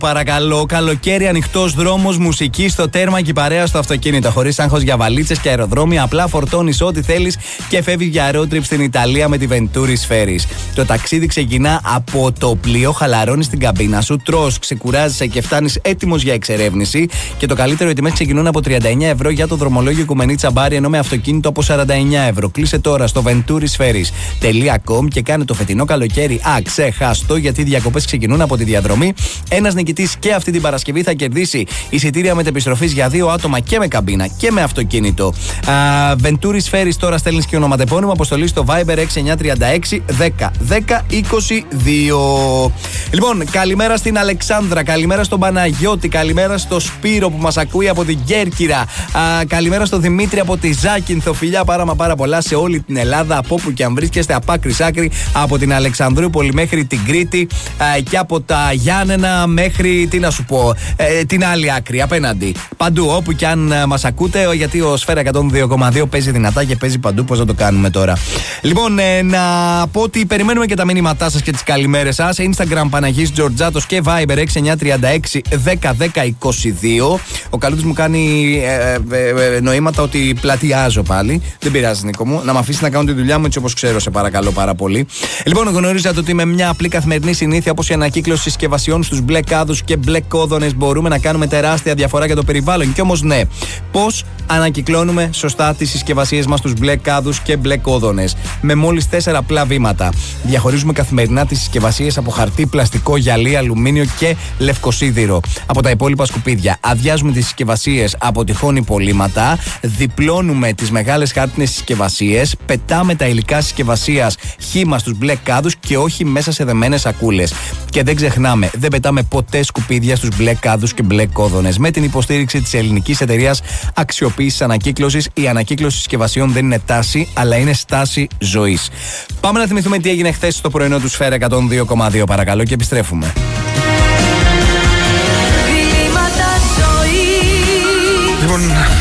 Παρακαλώ, καλοκαίρι, ανοιχτός δρόμος, μουσική στο τέρμα και η παρέα στο αυτοκίνητο. Χωρίς άγχος για βαλίτσες και αεροδρόμια, απλά φορτώνεις ό,τι θέλεις και φεύγεις για road trip στην Ιταλία με τη Venturi Ferries. Το ταξίδι ξεκινά από το πλοίο, χαλαρώνεις την καμπίνα σου, τρως, ξεκουράζεσαι και φτάνεις έτοιμος για εξερεύνηση. Και το καλύτερο, οι τιμές ξεκινούν από 39 ευρώ για το δρομολόγιο Οικουμενίτσα Μπάρι, ενώ με αυτοκίνητο από 49 ευρώ. Κλείσε τώρα στο venturisferries.com και κάνε το φετινό καλοκαίρι αξέχαστο, γιατί οι διακοπές ξεκινούν από τη διαδρομή. Ένας νικητής και αυτή την Παρασκευή θα κερδίσει εισιτήρια μετεπιστροφής για 2 άτομα και με καμπίνα και με αυτοκίνητο. Venturis Ferries, τώρα στέλνεις και ονοματεπώνυμο, αποστολή στο Viber 6936 10 10 22. Λοιπόν, καλημέρα στην Αλεξάνδρα, καλημέρα στον Παναγιώτη, καλημέρα στο Σπύρο που μας ακούει από την Κέρκυρα, καλημέρα στο Δημήτρη από τη Ζάκυνθο. Φιλιά πάρα πολλά σε όλη την Ελλάδα, από όπου και αν βρίσκεστε, από άκρη σ' άκρη, από την Αλεξανδρούπολη μέχρι την Κρήτη και από τα Γιάννενα μέχρι, τι να σου πω, την άλλη άκρη, απέναντι. Παντού, όπου και αν μας ακούτε, γιατί ο Σφαίρα 102,2 παίζει δυνατά και παίζει παντού. Πώς να το κάνουμε τώρα? Λοιπόν, να πω ότι περιμένουμε και τα μηνύματά σας και τις καλημέρες σας. Instagram Παναγής Τζορτζάτος και Viber 6936 10 10 22. Ο Καλούτης μου κάνει νοήματα ότι πλατιάζω πάλι. Δεν πειράζει, Νίκο μου. Να με αφήσει να κάνω τη δουλειά μου έτσι όπως ξέρω, σε παρακαλώ πάρα πολύ. Λοιπόν, γνωρίζατε ότι με μια απλή καθημερινή συνήθεια όπως η ανακύκλωση συσκευασιών στους μπλε κάδους και μπλε κόδωνες μπορούμε να κάνουμε τεράστια διαφορά για το περιβάλλον. Και όμως, ναι, πώς ανακυκλώνουμε σωστά τις συσκευασίες μας στους μπλε κάδους και μπλε κόδωνες? Με μόλις 4 απλά βήματα. Διαχωρίζουμε καθημερινά τις συσκευασίες από χαρτί, πλαστικό, γυαλί, αλουμίνιο και λευκοσίδηρο από τα υπόλοιπα σκουπίδια. Αδειάζουμε τις συσκευασίες από τυχόν υπολείμματα. Διπλώνουμε τις μεγάλες χάρτινες συσκευασίες. Πετάμε τα υλικά συσκευασίας χύμα στους μπλε κάδους και όχι μέσα σε δεμένες σακούλες. Και δεν ξεχνάμε, δεν πετάμε ποτέ σκουπίδια στους μπλε κάδους και μπλε κόδωνες. Με την υποστήριξη της ελληνικής εταιρείας αξιοποίησης ανακύκλωσης, η ανακύκλωση συσκευασιών δεν είναι τάση, αλλά είναι στάση ζωής. Πάμε να θυμηθούμε τι έγινε χθες στο πρωινό του Σφαίρα 102,2, παρακαλώ, και επιστρέφουμε. Λοιπόν,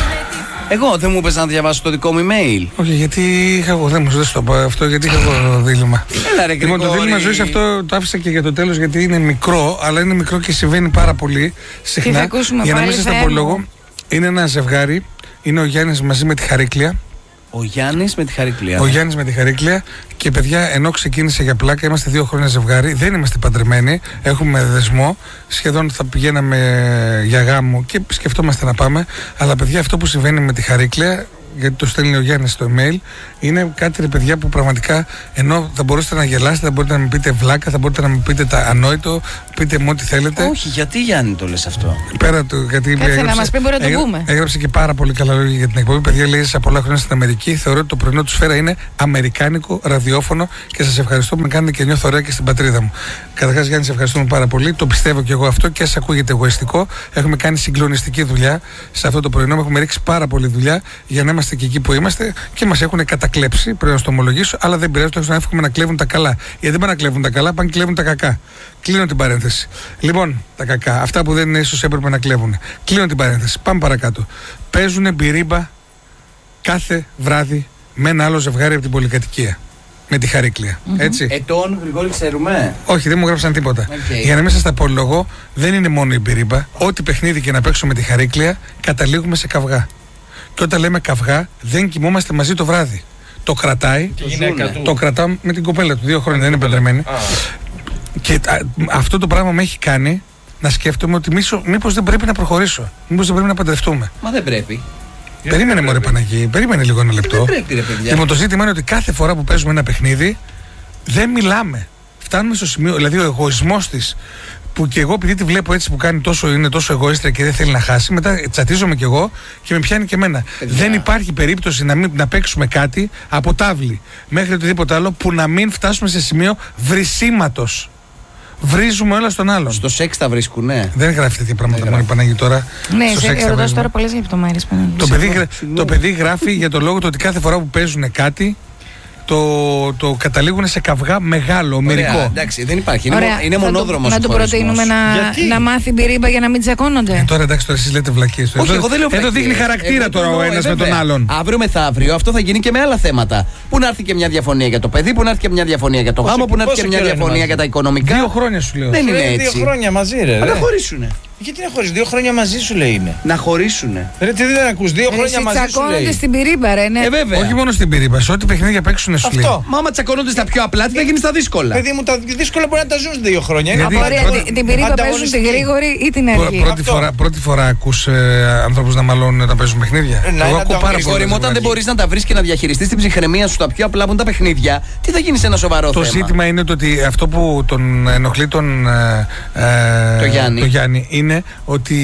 εγώ δεν μου είπες να διαβάσω το δικό μου email? όχι, γιατί είχα εγώ, δεν μου το πω αυτό, γιατί είχα εγώ δίλημμα. Έλα ρε Γρηγόρη. Λοιπόν, το δίλημμα ζωής αυτό το άφησα και για το τέλος, γιατί είναι μικρό, αλλά είναι μικρό και συμβαίνει πάρα πολύ συχνά. Για να μην σας τα πω λόγο, είναι ένα ζευγάρι, είναι ο Γιάννης μαζί με τη Χαρίκλια. Ο Γιάννης με τη Χαρίκλια. Ο Γιάννης με τη Χαρίκλια. Και παιδιά, ενώ ξεκίνησε για πλάκα, είμαστε 2 χρόνια ζευγάρι, δεν είμαστε παντρεμένοι, έχουμε δεσμό. Σχεδόν θα πηγαίναμε για γάμο και σκεφτόμαστε να πάμε. Αλλά παιδιά, αυτό που συμβαίνει με τη Χαρίκλια, γιατί το στέλνει ο Γιάννης στο email, είναι κάτι, ρε παιδιά, που πραγματικά, ενώ θα μπορούσατε να γελάσετε, θα μπορείτε να μου πείτε βλάκα, θα μπορείτε να μου πείτε τα ανόητο, πείτε μου ό,τι θέλετε. Όχι, γιατί Γιάννη το λες αυτό? Πέρα του, γιατί κάτσε να μας πει, μπορεί να το πούμε. Έγραψε και πάρα πολύ καλά λόγια για την εκπομπή. Παιδιά, λέει σε πολλά χρόνια στην Αμερική. Θεωρώ ότι το πρωινό του Σφαίρα είναι αμερικάνικο ραδιόφωνο και σας ευχαριστώ που με κάνετε και νιώθω ωραία και στην πατρίδα μου. Καταρχάς, Γιάννη, σε ευχαριστούμε πάρα πολύ. Το πιστεύω και εγώ αυτό και σας ακούγεται εγωιστικό. Έχουμε κάνει συγκλονιστική δουλειά σε αυτό το πρωινό. Έχουμε ρίξει πάρα πολύ δουλειά για να είμαστε και εκεί που είμαστε και μας έχουν κατακλέψει, πρέπει να το ομολογήσω, αλλά δεν πειράζει, τουλάχιστον εύχομαι να κλέβουν τα καλά. Γιατί δεν πάνε να κλέβουν τα καλά, πάνε να κλέβουν τα κακά. Κλείνω την παρένθεση. Λοιπόν, τα κακά, αυτά που δεν ίσως έπρεπε να κλέβουν. Κλείνω την παρένθεση. Πάμε παρακάτω. Παίζουν μπυρίμπα κάθε βράδυ με ένα άλλο ζευγάρι από την πολυκατοικία. Με τη Χαρίκλια. Έτσι. Ετών, Γρηγόρη, ξέρουμε. Όχι, δεν μου γράψαν τίποτα. Okay. Για να μην σας τα απολογώ, δεν είναι μόνο η μπυρίμπα. Ό,τι παιχνίδι και να παίξουμε με τη Χαρίκλια, καταλήγουμε σε καυγά. Και όταν λέμε καυγά, δεν κοιμόμαστε μαζί το βράδυ. Το κρατάει. Το κρατάω με την κοπέλα του. 2 χρόνια δεν είναι παντρεμένη. Και αυτό το πράγμα με έχει κάνει να σκέφτομαι ότι μήπως δεν πρέπει να προχωρήσω. Μήπως δεν πρέπει να παντρευτούμε. Μα δεν πρέπει. Περίμενε, μωρέ Παναγί, περίμενε λίγο ένα λεπτό. Δεν πρέπει, ρε παιδιά. Λοιπόν, το ζήτημα είναι ότι κάθε φορά που παίζουμε ένα παιχνίδι δεν μιλάμε. Φτάνουμε στο σημείο, δηλαδή ο εγωισμός της, που και εγώ επειδή τη βλέπω έτσι που κάνει είναι τόσο εγωίστρια και δεν θέλει να χάσει, μετά τσατίζομαι κι εγώ και με πιάνει και εμένα. Δεν υπάρχει περίπτωση να παίξουμε κάτι από τάβλη μέχρι οτιδήποτε άλλο που να μην φτάσουμε σε σημείο βρυσίματος. Βρίζουμε όλα στον άλλον. Στο σεξ τα βρίσκουνε. Δεν γράφει τέτοια πράγματα μόνο η Παναγή τώρα. Ναι, ρωτάς τώρα πολλές λεπτομέρειες. Το παιδί γράφει για το λόγο του ότι κάθε φορά που παίζουν κάτι, το καταλήγουν σε καυγά μεγάλο, μερικό. Εντάξει, δεν υπάρχει. Είναι μονόδρομος. Να του προτείνουμε να μάθει μπυρίμπα για να μην τσακώνονται. Τώρα εντάξει, τώρα εσείς λέτε βλακίες. Όχι, εγώ δεν λέω εδώ δείχνει χαρακτήρα τώρα ο ένας με τον άλλον. Αύριο μεθαύριο αυτό θα γίνει και με άλλα θέματα. Πού να έρθει και μια διαφωνία για το παιδί, πού να έρθει και μια διαφωνία για το γάμο, πού να έρθει και μια διαφωνία για τα οικονομικά. 2 χρόνια σου λέω. Δεν είναι έτσι. 2 χρόνια μαζί, ρε. Να χωρίσουνε. Γιατί να χωρίσει, 2 χρόνια μαζί σου λέει είναι. Να χωρίσουνε. Ρε, τι δεν ακούς, 2 χρόνια μαζί σου λέει. Τσακώνονται στην πυρίμπα, ρε. Ναι. Βέβαια. Όχι μόνο στην πυρίμπα, σε ό,τι παιχνίδια παίξουν σου λέει. Μα άμα τσακώνονται στα πιο απλά, τι θα γίνει στα δύσκολα. Παιδί μου, τα δύσκολα μπορεί να τα ζουν 2 χρόνια. Την πυρίμπα παίζουν τη γρήγορη ή την αργή. Πρώτη φορά ακούς ανθρώπους να μαλώνουν όταν παίζουν παιχνίδια. Εγώ ακούω πάρα πολύ. Όταν δεν μπορείς να τα βρεις και να διαχειριστείς την ψυχραιμία σου στα πιο απλά που είναι τα παιχνίδια, τι θα γίνει σε ένα σοβαρό θέμα. Το ζήτημα είναι ότι αυτό που τον ενοχλεί το Γιάννη είναι ότι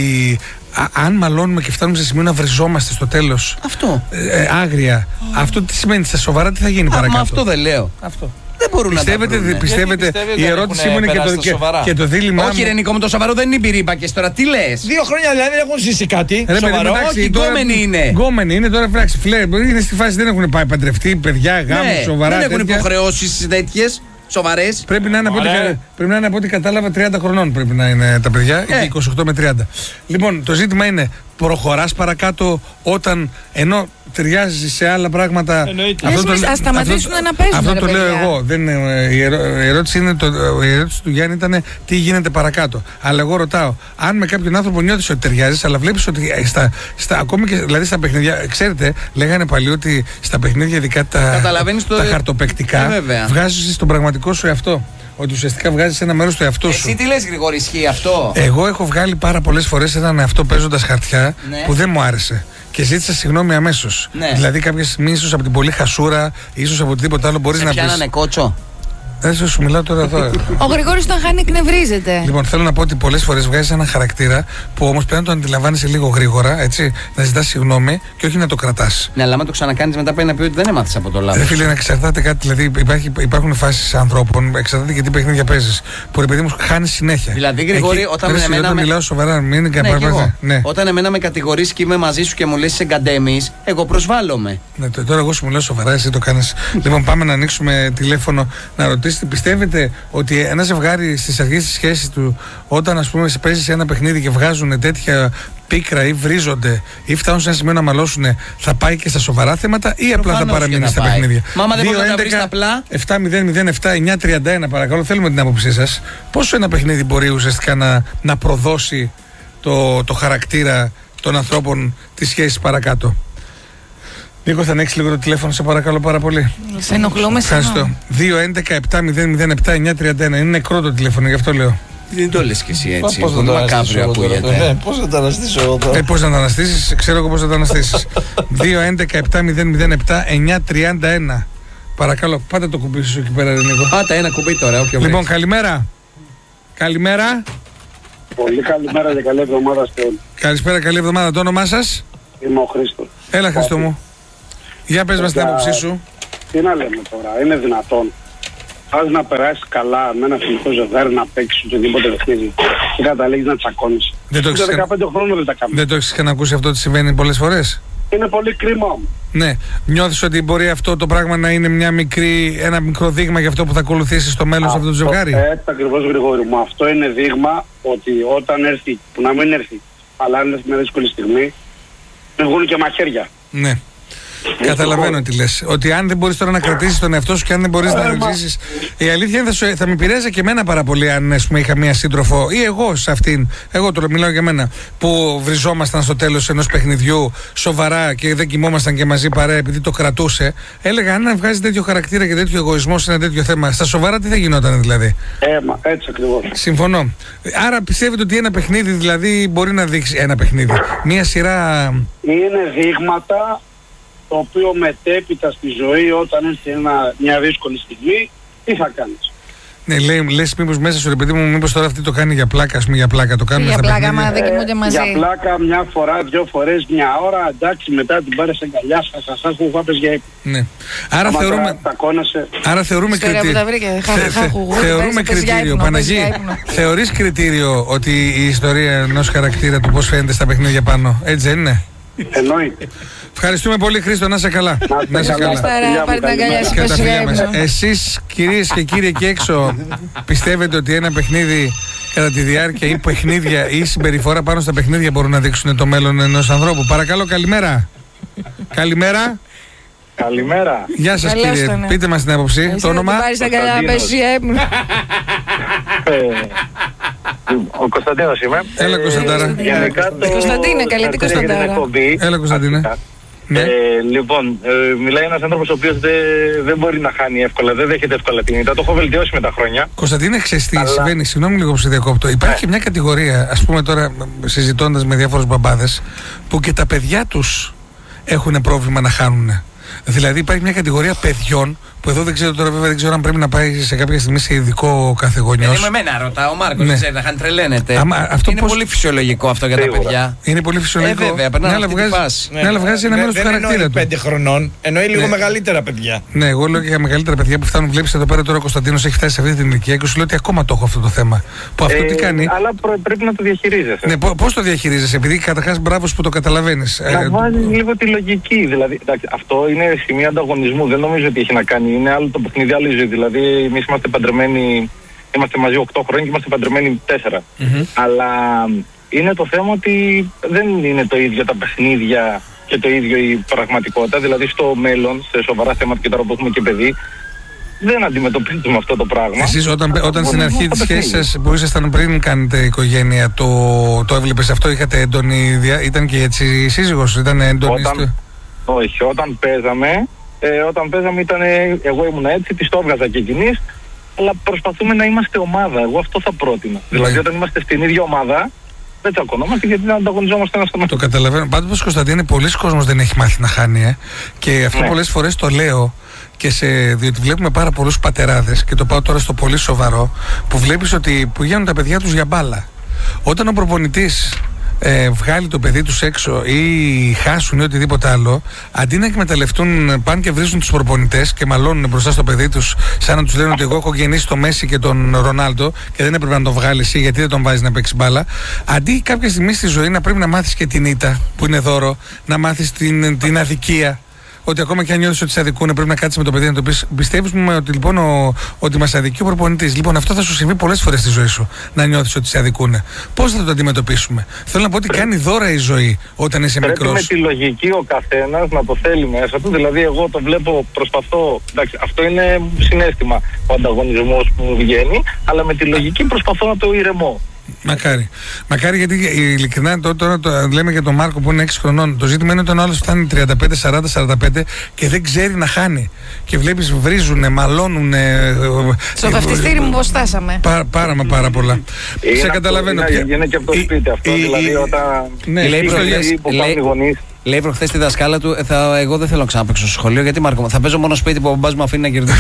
αν μαλώνουμε και φτάνουμε σε σημείο να βριζόμαστε στο τέλος. Αυτό. Άγρια. Αυτό τι σημαίνει, στα σοβαρά τι θα γίνει παρακάτω. Μα αυτό δεν λέω. Αυτό. Δεν μπορούν πιστεύετε, η ερώτησή μου είναι και το δίλημά μου. Όχι, ρε Νικό, με το σοβαρό δεν είναι οι πυρίμπακες τώρα, τι λες. 2 χρόνια δηλαδή δεν έχουν ζήσει κάτι. Σοβαρό. Όχι, γκόμενοι είναι. Γκόμενοι είναι τώρα, φράξει. Είναι στη φάση, δεν έχουν πάει παντρευτεί, παιδιά, γάμου, σοβαρά. Δεν έχουν υποχρεώσεις τέτοιες. Σοβαρές. Πρέπει να είναι από ό,τι κατάλαβα 30 χρονών πρέπει να είναι τα παιδιά, ή 28 με 30. Λοιπόν, το ζήτημα είναι, προχωράς παρακάτω όταν ενώ ταιριάζει σε άλλα πράγματα. Ας σταματήσουν να παίζουν. Αυτό το λέω εγώ. Η ερώτηση του Γιάννη ήταν τι γίνεται παρακάτω. Αλλά εγώ ρωτάω, αν με κάποιον άνθρωπο νιώθεις ότι ταιριάζεις, αλλά βλέπεις ότι ακόμη και δηλαδή στα παιχνίδια, ξέρετε, λέγανε παλιοί ότι στα παιχνίδια, ειδικά τα χαρτοπαικτικά, βγάζεις τον πραγματικό σου εαυτό. Ότι ουσιαστικά βγάζεις ένα μέρος του εαυτού σου. Εσύ τι λες, Γρηγόρη, ισχύει αυτό? Εγώ έχω βγάλει πάρα πολλές φορές έναν εαυτό παίζοντας χαρτιά που δεν μου άρεσε. Και ζήτησα συγγνώμη αμέσως. Δηλαδή, κάποια στιγμή, ίσως από την πολλή χασούρα, ίσως από οτιδήποτε άλλο μπορείς να πεις. Πιάνανε κότσο. Δεν σου μιλάω τώρα εδώ. Ο Γρηγόρης τον χάνει, εκνευρίζεται. Λοιπόν, θέλω να πω ότι πολλές φορές βγάζεις έναν χαρακτήρα που όμως πρέπει να το αντιλαμβάνεσαι λίγο γρήγορα, έτσι, να ζητάς συγγνώμη και όχι να το κρατάς. Ναι, αλλά άμα το ξανακάνεις μετά πρέπει να πει ότι δεν έμαθες από το λάθος. Φίλε, να εξαρτάται κάτι, δηλαδή υπάρχουν φάσεις ανθρώπων, εξαρτάται και τι παιχνίδια παίζεις, που ρε παιδί μου χάνεις συνέχεια. Δηλαδή, Γρηγόρη, όταν μιλάω σοβαρά, μην είναι όταν εμένα με κατηγορείς και είμαι μαζί σου και μου λες είσαι γκαντέμις, εγώ προσβάλλομαι. Ναι, τώρα εγώ σου μιλάω σοβαρά, εσύ το κάνεις. Λοιπόν, πάμε να ανοίξουμε τηλέφωνο να ρωτήσουμε. Πιστεύετε ότι ένα ζευγάρι στις αρχές της σχέσης του, όταν ας πούμε παίζει σε ένα παιχνίδι και βγάζουν τέτοια πίκρα ή βρίζονται ή φτάνουν σε ένα σημείο να μαλώσουν, θα πάει και στα σοβαρά θέματα ή απλά θα παραμείνει στα παιχνίδια? Μα άμα δεν μπορεί να τα βρει απλά. 7-0-0-7-9-31, παρακαλώ, θέλουμε την άποψή σας. Πόσο ένα παιχνίδι μπορεί ουσιαστικά να προδώσει το χαρακτήρα των ανθρώπων της σχέσης παρακάτω? Νίκο, θα ανοίξει λίγο το τηλέφωνο, σε παρακαλώ πάρα πολύ. Σε ενοχλούμε σήμερα. Ευχαριστώ. 2-11-7-007-931. Είναι νεκρό το τηλέφωνο, γι' αυτό λέω. Δεν το λες και εσύ έτσι. Πώς θα το αναστήσω? Πώς θα το αναστήσω εγώ τώρα? Πώς να το αναστήσεις, ξέρω εγώ πώς θα το αναστήσεις. 2-11-7-007-931. Παρακαλώ, πάτε το κουμπί σου εκεί πέρα, Νίκο. Πάτε ένα κουμπί τώρα, όποιο Λοιπόν, καλημέρα. Καλημέρα. Πολύ καλημέρα και καλή εβδομάδα σε όλους. Καλησπέρα, καλή εβδομάδα. Το όνομά σας? Είμαι ο Χρήστος. Έλα, Χρήστο μου. Για πες μας την άποψή σου. Τι να λέμε τώρα, είναι δυνατόν? Πας να περάσεις καλά με ένα φιλικό ζευγάρι, να παίξεις οτιδήποτε παιχνίδι και καταλήγεις να τσακώνεις. Δεν το έχεις 15 χρόνων δεν τα κάνεις. Δεν το έχεις ξανακούσει αυτό ότι συμβαίνει πολλές φορές? Είναι πολύ κρίμα όμως. Ναι. Νιώθεις ότι μπορεί αυτό το πράγμα να είναι ένα μικρό δείγμα για αυτό που θα ακολουθήσει στο μέλλον σε αυτό το ζευγάρι? Ακριβώς, Γρηγόρη μου. Αυτό είναι δείγμα ότι όταν έρθει, που να μην έρθει, αλλά αν έρθει μια δύσκολη στιγμή, βγουν και μαχαίρια. Ναι. Καταλαβαίνω τι λες. Ότι αν δεν μπορείς τώρα να κρατήσεις τον εαυτό σου και αν δεν μπορείς να ζήσεις. Η αλήθεια είναι θα με επηρέαζε και εμένα πάρα πολύ αν είχα μία σύντροφο ή εγώ σε αυτήν. Εγώ τώρα μιλάω για μένα. Που βριζόμασταν στο τέλος ενός παιχνιδιού σοβαρά και δεν κοιμόμασταν και μαζί παρέα επειδή το κρατούσε. Έλεγα αν βγάζει τέτοιο χαρακτήρα και τέτοιο εγωισμό σε ένα τέτοιο θέμα, στα σοβαρά τι θα γινόταν δηλαδή? Έτσι ακριβώς. Συμφωνώ. Άρα πιστεύετε ότι ένα παιχνίδι δηλαδή μπορεί να δείξει ένα παιχνίδι? Μία σειρά. Είναι δείγματα το οποίο μετέπειτα στη ζωή όταν έρθει μια δύσκολη στιγμή, τι θα κάνεις? Ναι, λες μήπως μέσα σου, ρε παιδί μου, μήπως τώρα αυτή το κάνει για πλάκα, ας πούμε, για πλάκα το κάνουμε στα παιχνίδια. Για πλάκα, μα δεν κοιμούνται μαζί. Για πλάκα μια φορά, 2 φορές, μια ώρα, εντάξει, μετά την πάρεις αγκαλιά, χαχαχά, κουβάπες για ύπνο. Ναι. Άρα θεωρούμε κριτήριο. Θεωρούμε κριτήριο, Παναγί, θεωρείς κριτήριο ότι η ιστορία ενός χαρακτήρα του πώς φαίνεται στα παιχνίδια πάνω, έτσι δεν είναι? Εννοείται. Ευχαριστούμε πολύ, Χρήστο, να είσαι καλά. Να είσαι καλά. Πάρε την αγκαλιά σου, πες εσείς, κυρίες και κύριοι εκεί έξω, πιστεύετε ότι ένα παιχνίδι κατά τη διάρκεια ή παιχνίδια ή συμπεριφορά πάνω στα παιχνίδια μπορούν να δείξουν το μέλλον ενός ανθρώπου? Παρακαλώ, καλημέρα. Καλημέρα. Καλημέρα. Γεια σας, κύριε. Πείτε μας την άποψη. Το όνομα? Πάρεις τα καλά να πέσει ύπνο. Ο Κωνσταντίνος είμαι. Έλα, Κωνσταντάρα. Κωνσταντίνε, καλή την Κωνσταντάρα. Έλα, Κωνσταντίνε. Ναι. Λοιπόν, μιλάει ένας άνθρωπος ο οποίος δεν μπορεί να χάνει εύκολα, δεν δέχεται εύκολα την ήττα. Το έχω βελτιώσει με τα χρόνια. Κωνσταντίνε, ξέρεις τι συμβαίνει? Συγγνώμη λίγο που σε διακόπτω. Υπάρχει και μια κατηγορία, ας πούμε τώρα, συζητώντας με διάφορους μπαμπάδες, που και τα παιδιά τους έχουν πρόβλημα να χάνουν. Δηλαδή υπάρχει μια κατηγορία παιδιών που εδώ δεν ξέρω τώρα, βέβαια δεν ξέρω αν πρέπει να πάει σε κάποια στιγμή σε ειδικό κάθε γονιός. Με εμένα ρωτά, ο Μάρκος, δεν ξέρει να χάνει, τρελαίνεται. Είναι πολύ φυσιολογικό αυτό για τα παιδιά. Είναι πολύ φυσιολογικό. Βέβαια, περνάει αυτή τη φάση. Ναι, αλλά βγάζει ένα μέρος του χαρακτήρα του. 5 χρονών, εννοεί λίγο μεγαλύτερα παιδιά. Ναι, εγώ λέω και για μεγαλύτερα παιδιά που φτάνουν. Βλέπεις εδώ πέρα τώρα ο Κωνσταντίνος έχει φτάσει σε αυτή την ηλικία και σου λέω ότι ακόμα το έχω αυτό το θέμα. Που αυτό τι κάνει? Αλλά πρέπει να το διαχειρίζεσαι. Ναι, πώς το διαχειρίζεσαι? Επειδή καταρχάς μπράβο που το καταλαβαίνεις. Να βάζεις λίγο τη λογική. Δηλαδή, αυτό είναι σημείο ανταγωνισμού. Δεν νομίζω ότι έχει να κάνει. Είναι άλλο το παιχνίδι, άλλη ζωή. Δηλαδή, εμείς είμαστε παντρεμένοι, είμαστε μαζί 8 χρόνια και είμαστε παντρεμένοι 4. Αλλά είναι το θέμα ότι δεν είναι το ίδιο τα παιχνίδια και το ίδιο η πραγματικότητα. Δηλαδή, στο μέλλον, σε σοβαρά θέματα και τώρα που έχουμε και παιδί, δεν αντιμετωπίζουμε αυτό το πράγμα. Εσείς όταν στην αρχή της σχέσης σας που ήσασταν πριν κάνετε οικογένεια, το έβλεπες αυτό? Είχατε έντονη ήταν και έτσι η σύζυγος? Ήταν έντονη? Όχι, όταν παίζαμε εγώ ήμουν έτσι, της το έβγαζα και εκείνης, αλλά προσπαθούμε να είμαστε ομάδα. Εγώ αυτό θα πρότεινα. Δηλαδή όταν είμαστε στην ίδια ομάδα δεν τσακωνόμαστε γιατί δεν ανταγωνιζόμαστε ένα στον άλλο. Το καταλαβαίνω. Πάντως, Κωνσταντίνε, πολλοί κόσμος δεν έχει μάθει να χάνει. Και αυτό πολλές φορές το λέω. Διότι βλέπουμε πάρα πολλούς πατεράδες, και το πάω τώρα στο πολύ σοβαρό, που βλέπεις ότι πηγαίνουν τα παιδιά τους για μπάλα. Όταν ο προπονητής βγάλει το παιδί τους έξω ή χάσουν ή οτιδήποτε άλλο, αντί να εκμεταλλευτούν, πάνε και βρίζουν τους προπονητές και μαλώνουν μπροστά στο παιδί τους, σαν να τους λένε ότι εγώ έχω γεννήσει τον Μέση και τον Ρονάλντο και δεν έπρεπε να τον βγάλεις ή γιατί δεν τον βάζεις να παίξει μπάλα. Αντί κάποια στιγμή στη ζωή να πρέπει να μάθεις και την ήττα που είναι δώρο, να μάθεις την αδικία. Ότι ακόμα και αν νιώθεις ότι σε αδικούνε, πρέπει να κάτσεις με το παιδί να το πεις: πιστεύεις μου ότι λοιπόν ότι μας αδικεί ο προπονητής? Λοιπόν, αυτό θα σου συμβεί πολλές φορές στη ζωή σου, να νιώθεις ότι σε αδικούνε. Πώς θα το αντιμετωπίσουμε? Θέλω να πω ότι κάνει δώρα η ζωή όταν είσαι μικρός. Πρέπει με τη λογική ο καθένας να το θέλει μέσα του. Δηλαδή, εγώ το βλέπω, προσπαθώ. Εντάξει, αυτό είναι συναίσθημα ο ανταγωνισμός που μου βγαίνει, αλλά με τη λογική προσπαθώ να το ηρεμώ. Μακάρι. Μακάρι, γιατί ειλικρινά τώρα λέμε για τον Μάρκο που είναι 6 χρονών. Το ζήτημα είναι όταν ο άλλος φτάνει 35, 40, 45 και δεν ξέρει να χάνει. Και βλέπεις βρίζουνε, μαλώνουνε. Στο βαφτιστήρι μου πως φτάσαμε. Πάρα πολλά. Σε καταλαβαίνω. Είναι και από το σπίτι αυτό. Δηλαδή όταν. Λέει προχθές τη δασκάλα του: εγώ δεν θέλω να ξαναπαίξω στο σχολείο, γιατί Μάρκο, θα παίζω μόνο σπίτι που ο μπαμπάς μου αφήνει να κερδίσω.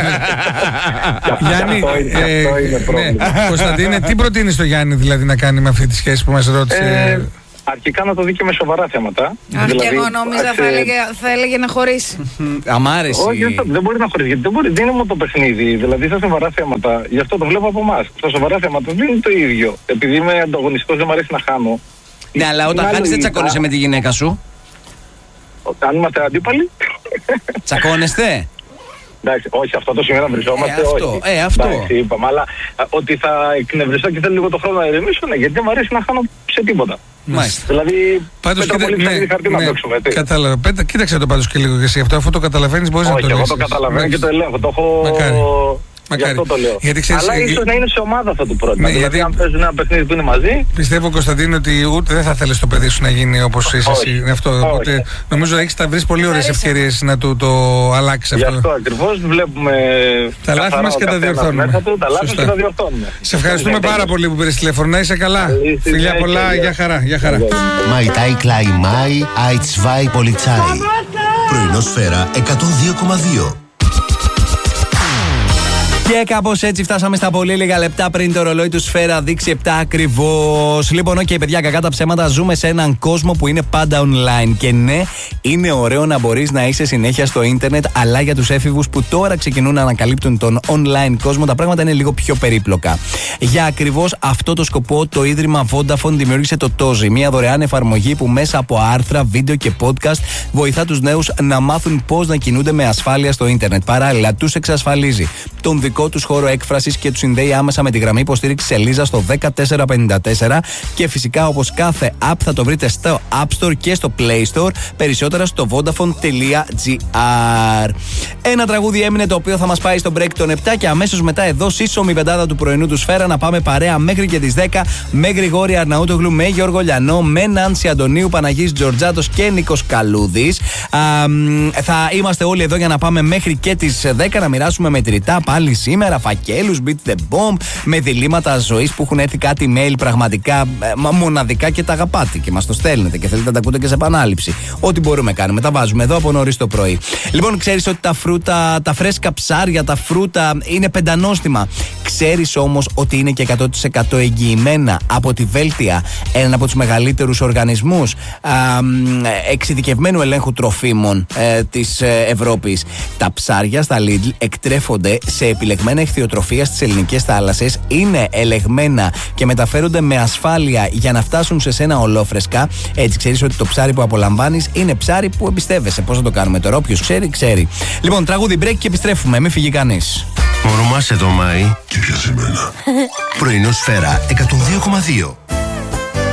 Γιάννη, Κωνσταντίνε, τι προτείνεις στο Γιάννη δηλαδή να θα κάνει με αυτή τη σχέση που μας ρώτησε? Αρχικά να το δει και με σοβαρά θέματα. Αχ, και εγώ νόμιζα θα έλεγε να χωρίσει. Αμάρεση. Όχι, δεν μπορεί να χωρίσει, γιατί δεν είναι μόνο το παιχνίδι. Δηλαδή, στα σοβαρά θέματα, γι' αυτό το βλέπω από εμάς. Στα σοβαρά θέματα δεν είναι το ίδιο. Επειδή είμαι ανταγωνιστικός, δεν μου αρέσει να χάνω. Ναι, αλλά όταν χάνεις δεν τσακώνεσαι με τη γυναίκα σου? Αν είμαστε αντίπαλοι. Τσακώνεστε? Εντάξει, όχι, αυτό το σημείο να βρισκόμαστε. Αυτό. Εντάξει, είπαμε, αλλά ότι θα εκνευριστώ και θέλω λίγο το χρόνο να ηρεμήσω, γιατί δεν μου αρέσει να χάνω σε τίποτα. Μάλιστα. Δηλαδή, πάντως πολύ ψάχνει χαρτί να παίξουμε. Κατάλαβα. Κοίταξε το πάντως και λίγο και εσύ αυτό. Αφού το καταλαβαίνεις, μπορείς να το λύσεις. Όχι, εγώ το καταλαβαίνω και το ελέγχω. Το έχω. Γι' αυτό το λέω. Αλλά ίσως να είναι σε ομάδα αυτό το πρώτο. Δηλαδή, αν παίζουν ένα παιχνίδι που είναι μαζί. Πιστεύω, Κωνσταντίνο, ότι ούτε δεν θα θέλεις το παιδί σου να γίνει όπως είσαι εσύ. Οπότε νομίζω ότι θα βρεις πολύ ωραίες ευκαιρίες να το αλλάξεις αυτό. Γι' αυτό ακριβώς βλέπουμε. Τα λάθη μας και τα διορθώνουμε. Σε ευχαριστούμε πάρα πολύ που πήρες τηλέφωνο. Να είσαι καλά. Φιλιά πολλά. Γεια χαρά. Mai Tai Klai Mai Aitzvai Polizei. Πρωινό Σφαίρα 102,2. Και κάπως έτσι φτάσαμε στα πολύ λίγα λεπτά πριν το ρολόι του Σφαίρα δείξει 7 ακριβώς. Λοιπόν, ok, παιδιά, κακά τα ψέματα, ζούμε σε έναν κόσμο που είναι πάντα online. Και ναι, είναι ωραίο να μπορείς να είσαι συνέχεια στο ίντερνετ, αλλά για τους έφηβους που τώρα ξεκινούν να ανακαλύπτουν τον online κόσμο, τα πράγματα είναι λίγο πιο περίπλοκα. Για ακριβώς αυτό το σκοπό, το Ίδρυμα Vodafone δημιούργησε το Tozi, μια δωρεάν εφαρμογή που μέσα από άρθρα, βίντεο και podcast βοηθά τους νέους να μάθουν πώς να κινούνται με ασφάλεια στο ίντερνετ. Παράλληλα, τους εξασφαλίζει τον δικό τους χώρο έκφρασης και τους συνδέει άμεσα με τη γραμμή υποστήριξης Ελίζα στο 14544 και φυσικά, όπως κάθε app, θα το βρείτε στο App Store και στο Play Store. Περισσότερα στο vodafone.gr. Ένα τραγούδι έμεινε, το οποίο θα μας πάει στο break των 7 και αμέσως μετά εδώ σύσσωμη πεντάδα του πρωινού του Σφαίρα να πάμε παρέα μέχρι και τις 10 με Γρηγόρη Αρναούτογλου, με Γιώργο Λιανό, με Νάνση Αντωνίου, Παναγής Τζορτζάτος και Νίκος Καλούδης. Θα είμαστε όλοι εδώ για να πάμε μέχρι και τις 10 να μοιράσουμε μετρητά πάλι σήμερα, φακέλους, beat the bomb, με διλήμματα ζωής που έχουν έρθει κάτι email πραγματικά μοναδικά και τα αγαπάτε και μας το στέλνετε και θέλετε να τα ακούτε και σε επανάληψη. Ό,τι μπορούμε κάνουμε, τα βάζουμε εδώ από νωρίς το πρωί. Λοιπόν, ξέρεις ότι τα φρούτα, τα φρέσκα ψάρια, τα φρούτα είναι πεντανόστιμα. Ξέρεις όμως ότι είναι και 100% εγγυημένα από τη Βέλτια, έναν από τους μεγαλύτερους οργανισμούς εξειδικευμένου ελέγχου τροφίμων της Ευρώπης. Τα ψάρια στα Lidl εκτρέφονται σε επιλεγμένα ηχθειοτροφία στις ελληνικές θάλασσες, είναι ελεγμένα και μεταφέρονται με ασφάλεια για να φτάσουν σε σένα ολόφρεσκα. Έτσι ξέρεις ότι το ψάρι που απολαμβάνεις είναι ψάρι που εμπιστεύεσαι. Πώς θα το κάνουμε τώρα, όποιος ξέρει, ξέρει. Λοιπόν, τραγούδι break και επιστρέφουμε. Μην φύγει κανείς. Ονομάσαι το Μάη και πιάσε εμένα. Πρωινό Σφαίρα 102,2.